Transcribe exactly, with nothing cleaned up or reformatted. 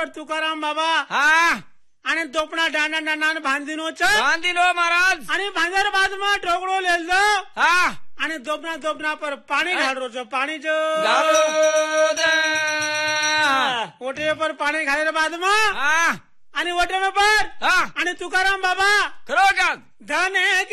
पर तुकाराम बाबा हा आणि दोपणा डांडा डांडा बांधीनो छ बांधीनो महाराज आणि भांगर बाजमा ढोकळो लेल दो हा आणि दोपणा दोपणा पर पाणी घालरो छ पाणी जो ओटे पर पाणी घालेर बादमा हा आणि ओटे पर हा आणि तुकाराम बाबा खरो का धन